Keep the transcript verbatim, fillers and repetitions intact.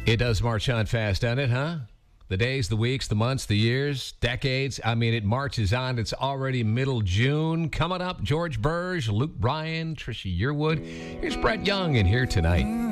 It does march on fast, doesn't it, huh? The days, the weeks, the months, the years, decades. I mean, it marches on. It's already middle June. Coming up, George Burge, Luke Bryan, Trisha Yearwood. Here's Brett Young in Here Tonight.